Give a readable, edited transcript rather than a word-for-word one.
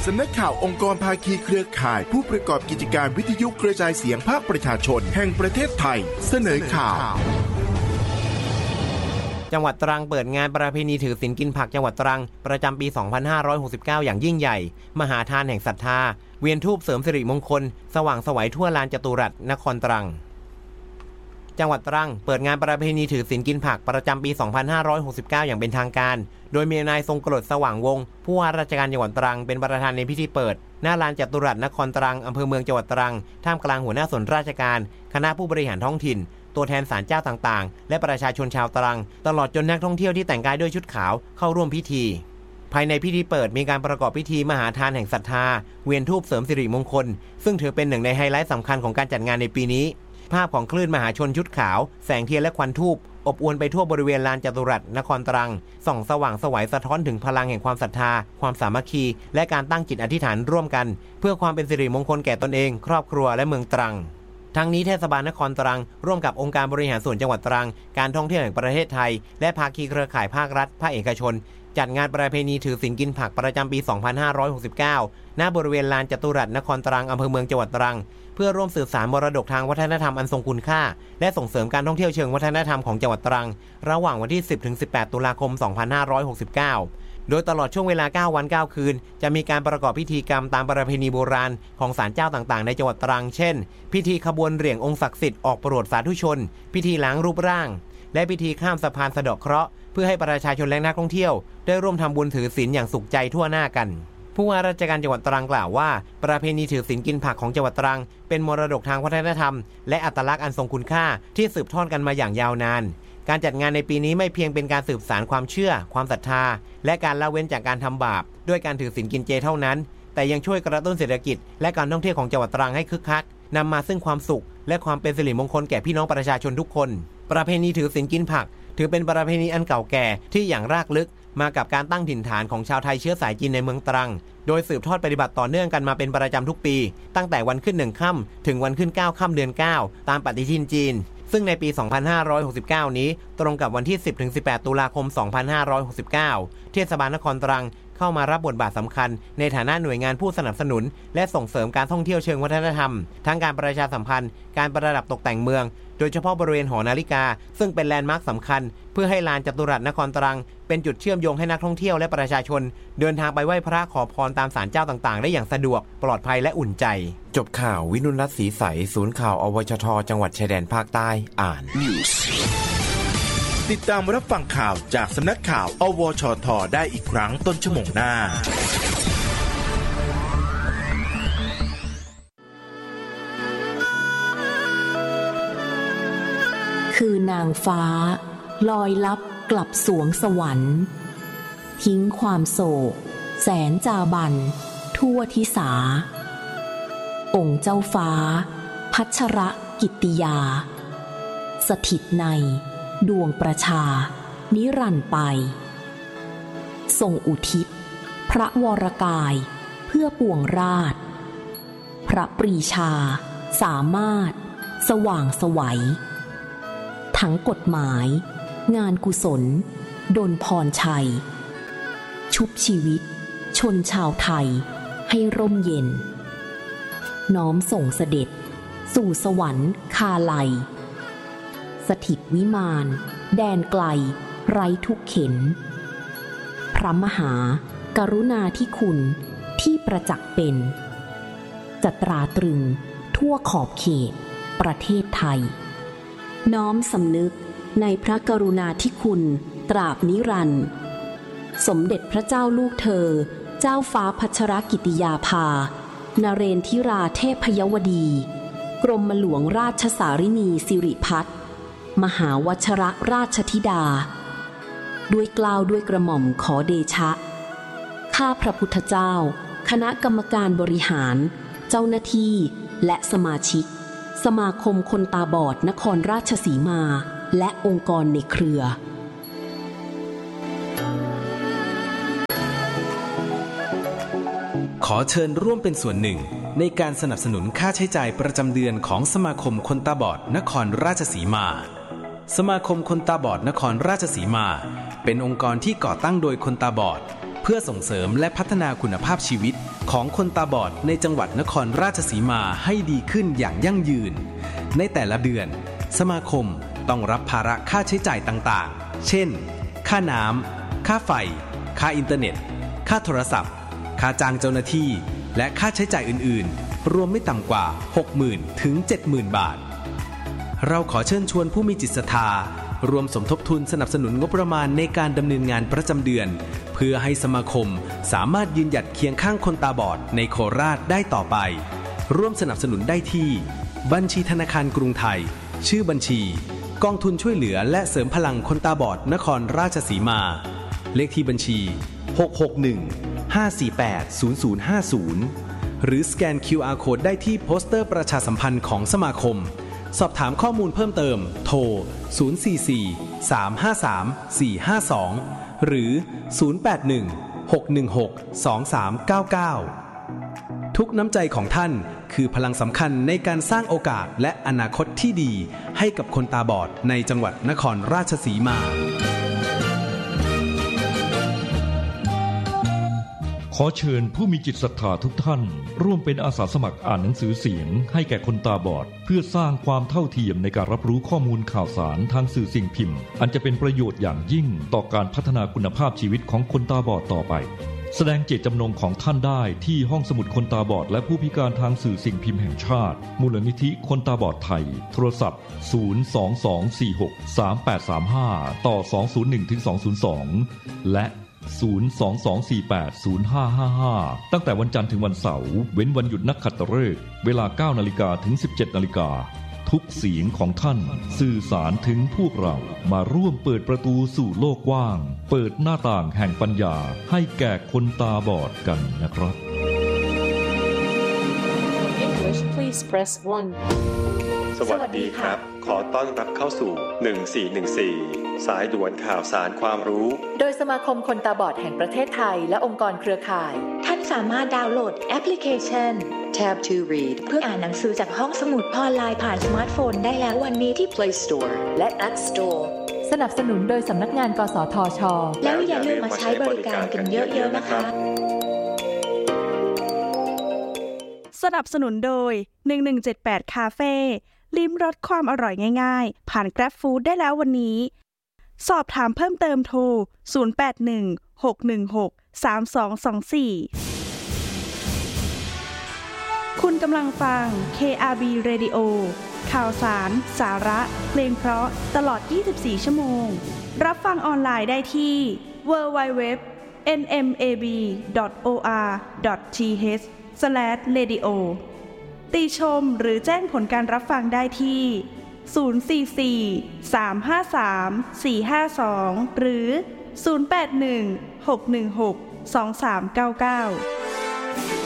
สำนักข่าวองค์กรภาคีเครือข่ายผู้ประกอบกิจการวิทยุกระจายเสียงภาคประชาชนแห่งประเทศไทยเสนอข่าวจังหวัดตรังเปิดงานประเพณีถือศีลกินผักจังหวัดตรังประจำปี 2569 อย่างยิ่งใหญ่มหาทานแห่งศรัทธาเวียนธูปเสริมสิริมงคลสว่างไสวทั่วลานจตุรัสนครตรังจังหวัดตรังเปิดงานประเพณีถือศีลกินผักประจำปี 2569 อย่างเป็นทางการโดยมีนายทรงกรดสว่างวงศ์ผู้ว่าราชการจังหวัดตรังเป็นประธานในพิธีเปิดหน้าลานจตุรัสนครตรังอำเภอเมืองจังหวัดตรังท่ามกลางหัวหน้าส่วนราชการคณะผู้บริหารท้องถิ่นตัวแทนศาลเจ้าต่างๆและประชาชนชาวตรังตลอดจนนักท่องเที่ยวที่แต่งกายด้วยชุดขาวเข้าร่วมพิธีภายในพิธีเปิดมีการประกอบพิธีมหาทานแห่งศรัทธาเวียนธูปเสริมสิริมงคลซึ่งถือเป็นหนึ่งในไฮไลท์สำคัญของการจัดงานในปีนี้ภาพของคลื่นมหาชนชุดขาวแสงเทียนและควันธูปอบอวลไปทั่วบริเวณลานจตุรัสนครตรังส่องสว่างไสวสะท้อนถึงพลังแห่งความศรัทธาความสามัคคีและการตั้งจิตอธิษฐานร่วมกันเพื่อความเป็นสิริมงคลแก่ตนเองครอบครัวและเมืองตรังทั้งนี้เทศบาลนครตรังร่วมกับองค์การบริหารส่วนจังหวัดตรังการท่องเที่ยวแห่งประเทศไทยและภาคีเครือข่ายภาครัฐภาคเอกชนจัดงานประเพณีถือศีลกินผักประจำปี 2569 ณ บริเวณลานจตุรัสนครตรังอำเภอเมืองจังหวัดตรังเพื่อร่วมสืบสานมรดกทางวัฒนธรรมอันทรงคุณค่าและส่งเสริมการท่องเที่ยวเชิงวัฒนธรรมของจังหวัดตรังระหว่างวันที่ 10-18 ตุลาคม 2569 โดยตลอดช่วงเวลา 9 วัน 9 คืนจะมีการประกอบพิธีกรรมตามประเพณีโบราณของศาลเจ้าต่างๆในจังหวัดตรังเช่นพิธีขบวนเหรี่ยงองค์ศักดิ์สิทธิ์ออกโปรดสาธุชนพิธีล้างรูปร่างและพิธีข้ามสะพานสะเดาะเคราะห์เพื่อให้ประชาชนและนักท่องเที่ยวได้ร่วมทำบุญถือศีลอย่างสุขใจทั่วหน้ากันผู้ว่าราชการจังหวัดตรังกล่าวว่าประเพณีถือศีลกินผักของจังหวัดตรังเป็นมรดกทางวัฒนธรรมและอัตลักษณ์อันทรงคุณค่าที่สืบทอดกันมาอย่างยาวนานการจัดงานในปีนี้ไม่เพียงเป็นการสืบสานความเชื่อความศรัทธาและการละเว้นจากการทำบาปด้วยการถือศีลกินเจเท่านั้นแต่ยังช่วยกระตุ้นเศรษฐกิจและการท่องเที่ยวของจังหวัดตรังให้คึกคักนำมาซึ่งความสุขและความเป็นสิริมงคลแก่พี่น้องประชาชนทุกคนประเพณีถือศีลกินผักถือเป็นประเพณีอันเก่าแก่ที่อย่างรากลึกมากับการตั้งถิ่นฐานของชาวไทยเชื้อสายจีนในเมืองตรังโดยสืบทอดปฏิบัติต่อเนื่องกันมาเป็นประจำทุกปีตั้งแต่วันขึ้น1ค่ำถึงวันขึ้น9ค่ำเดือน9ตามปฏิทินจีนซึ่งในปี 2569 นี้ตรงกับวันที่ 10-18 ตุลาคม 2569 เทศบาลนครตรังเข้ามารับบทบาทสำคัญในฐานะหน่วยงานผู้สนับสนุนและส่งเสริมการท่องเที่ยวเชิงวัฒนธรรมทั้งการประชาสัมพันธ์การประดับตกแต่งเมืองโดยเฉพาะบริเวณหอนาฬิกาซึ่งเป็นแลนด์มาร์คสำคัญเพื่อให้ลานจตุรัสนครตรังเป็นจุดเชื่อมโยงให้นักท่องเที่ยวและประชาชนเดินทางไปไหว้พระขอพรตามศาลเจ้าต่างๆได้อย่างสะดวกปลอดภัยและอุ่นใจจบข่าววินุรัตน์ศรีใสศูนย์ข่าวอวชทจังหวัดชายแดนภาคใต้อ่านติดตามรับฟังข่าวจากสำนักข่าวอวชทได้อีกครั้งต้นชั่วโมงหน้าคือนางฟ้าลอยลับกลับสวงสวรรค์ทิ้งความโศกแสนจาบันทั่วทิสาองค์เจ้าฟ้าพัชรกิตติยาสถิตในดวงประชานิรันดร์ไปทรงอุทิศพระวรกายเพื่อปวงราชพระปรีชาสามารถสว่างไสวทั้งกฎหมายงานกุศลดลพรชัยชุบชีวิตชนชาวไทยให้ร่มเย็นน้อมส่งเสด็จสู่สวรรค์คาไลสถิตวิมานแดนไกลไร้ทุกเข็ญพระมหากรุณาธิคุณที่ประจักษ์เป็นจะตราตรึงทั่วขอบเขตประเทศไทยน้อมสำนึกในพระกรุณาธิคุณตราบนิรันดร์สมเด็จพระเจ้าลูกเธอเจ้าฟ้าพัชรกิติยาภานเรนทิราเทพยวดีกรมหลวงราชสารินีสิริพัฒน์มหาวชรราชธิดาด้วยเกล้าด้วยกระหม่อมขอเดชะข้าพระพุทธเจ้าคณะกรรมการบริหารเจ้าหน้าที่และสมาชิกสมาคมคนตาบอดนครราชสีมาและองค์กรในเครือขอเชิญร่วมเป็นส่วนหนึ่งในการสนับสนุนค่าใช้จ่ายประจำเดือนของสมาคมคนตาบอดนครราชสีมาสมาคมคนตาบอดนครราชสีมาเป็นองค์กรที่ก่อตั้งโดยคนตาบอดเพื่อส่งเสริมและพัฒนาคุณภาพชีวิตของคนตาบอดในจังหวัดนครราชสีมาให้ดีขึ้นอย่างยั่งยืนในแต่ละเดือนสมาคมต้องรับภาระค่าใช้จ่ายต่างๆเช่นค่าน้ำค่าไฟค่าอินเทอร์เน็ตค่าโทรศัพท์ค่าจ้างเจ้าหน้าที่และค่าใช้จ่ายอื่นๆรวมไม่ต่ำกว่า 60,000 ถึง 70,000 บาทเราขอเชิญชวนผู้มีจิตศรัทธารวมสมทบทุนสนับสนุนงบประมาณในการดำเนินงานประจำเดือนเพื่อให้สมาคมสามารถยืนหยัดเคียงข้างคนตาบอดในโคราชได้ต่อไปร่วมสนับสนุนได้ที่บัญชีธนาคารกรุงไทยชื่อบัญชีกองทุนช่วยเหลือและเสริมพลังคนตาบอดนครราชสีมาเลขที่บัญชี661-548-0050หรือสแกน QR Code ได้ที่โปสเตอร์ประชาสัมพันธ์ของสมาคมสอบถามข้อมูลเพิ่มเติมโทร044-353-452หรือ081-616-2399ทุกน้ำใจของท่านคือพลังสำคัญในการสร้างโอกาสและอนาคตที่ดีให้กับคนตาบอดในจังหวัดนครราชสีมาขอเชิญผู้มีจิตศรัทธาทุกท่านร่วมเป็นอาสาสมัครอ่านหนังสือเสียงให้แก่คนตาบอดเพื่อสร้างความเท่าเทียมในการรับรู้ข้อมูลข่าวสารทางสื่อสิ่งพิมพ์อันจะเป็นประโยชน์อย่างยิ่งต่อการพัฒนาคุณภาพชีวิตของคนตาบอดต่อไปแสดงเจตจำนงของท่านได้ที่ห้องสมุดคนตาบอดและผู้พิการทางสื่อสิ่งพิมพ์แห่งชาติมูลนิธิคนตาบอดไทยโทรศัพท์022463835ต่อ201-202และ022480555ตั้งแต่วันจันทร์ถึงวันเสาร์เว้นวันหยุดนักขัตฤกษ์เวลา 9:00 นถึง 17:00 นทุกเสียงของท่านสื่อสารถึงพวกเรามาร่วมเปิดประตูสู่โลกกว้างเปิดหน้าต่างแห่งปัญญาให้แก่คนตาบอดกันนะครับ English please press 1 สวัสดีครับขอต้อนรับเข้าสู่1414สายด่วนข่าวสารความรู้โดยสมาคมคนตาบอดแห่งประเทศไทยและองค์กรเครือข่ายท่านสามารถดาวน์โหลดแอปพลิเคชัน Tab to Read เพื่ออ่านหนังสือจากห้องสมุดออนไลน์ผ่านสมาร์ทโฟนได้แล้ววันนี้ที่ Play Store และ App Store สนับสนุนโดยสำนักงานกสทช. แล้วอย่าลืมมาใช้บริการกันเยอะๆนะคะสนับสนุนโดย1178คาเฟ่ลิ้มรสความอร่อยง่ายๆผ่าน Grab Food ได้แล้ววันนี้สอบถามเพิ่มเติมโทร0816163224คุณกำลังฟัง KRB Radio ข่าวสารสาระเพลงเพราะตลอด24ชั่วโมงรับฟังออนไลน์ได้ที่ www.nmab.or.th/radio ติชมหรือแจ้งผลการรับฟังได้ที่044-353-452หรือ081-616-2399